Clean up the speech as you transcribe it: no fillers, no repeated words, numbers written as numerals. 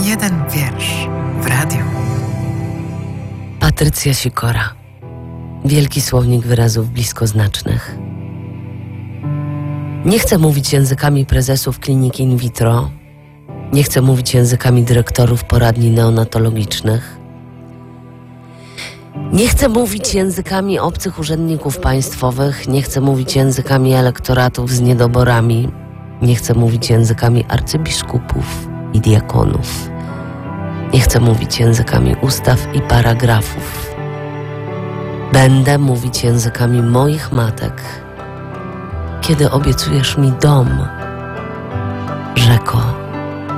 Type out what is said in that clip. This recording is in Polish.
jeden wiersz w radiu. Patrycja Sikora. Wielki słownik wyrazów bliskoznacznych. Nie chcę mówić językami prezesów klinik in vitro. Nie chcę mówić językami dyrektorów poradni neonatologicznych. Nie chcę mówić językami obcych urzędników państwowych. Nie chcę mówić językami elektoratów z niedoborami. Nie chcę mówić językami arcybiskupów i diakonów. Nie chcę mówić językami ustaw i paragrafów. Będę mówić językami moich matek, kiedy obiecujesz mi dom, rzeko.